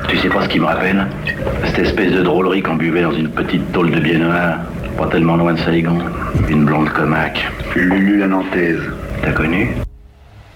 Tu sais pas ce qui me rappelle? Cette espèce de drôlerie qu'on buvait dans une petite tôle de biais noir, pas tellement loin de Saigon. Une blonde comaque. Lulu la Nantaise. T'as connu?